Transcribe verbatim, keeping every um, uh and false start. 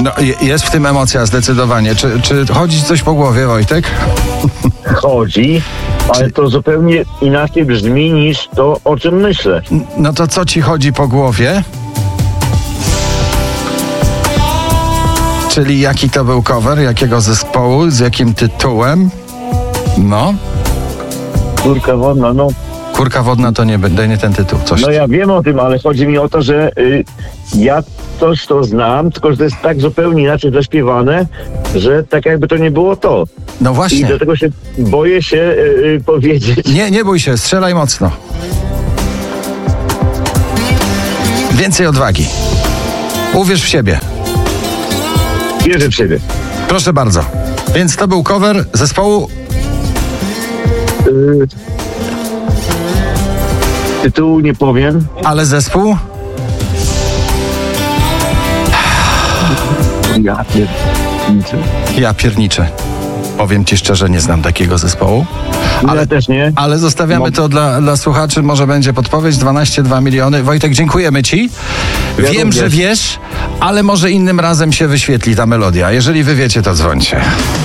No, je- jest w tym emocja zdecydowanie. Czy, czy chodzi ci coś po głowie, Wojtek? Chodzi, ale to zupełnie inaczej brzmi niż to, o czym myślę. No to co ci chodzi po głowie? Czyli jaki to był cover, jakiego zespołu, z jakim tytułem? No, Córka wodna, no, Kurka wodna to nie będzie, nie ten tytuł. Coś. no ja wiem o tym, ale chodzi mi o to, że y, ja coś to znam, tylko że to jest tak zupełnie inaczej zaśpiewane, że tak jakby to nie było to. No I właśnie. dlatego się boję się y, y, powiedzieć. Nie, nie bój się, strzelaj mocno. Więcej odwagi. Uwierz w siebie. Wierzę w siebie. Proszę bardzo. Więc to był cover zespołu. Y, tytułu nie powiem. Ale zespół? Ja pierniczę. Ja pierniczę. Powiem ci szczerze, nie znam takiego zespołu. Ale ja też nie. Ale zostawiamy No. to dla, dla słuchaczy, może będzie podpowiedź, dwanaście przecinek dwa miliony. Wojtek, dziękujemy ci. Ja Wiem, również. że wiesz, ale może innym razem się wyświetli ta melodia. Jeżeli wy wiecie, to dzwońcie.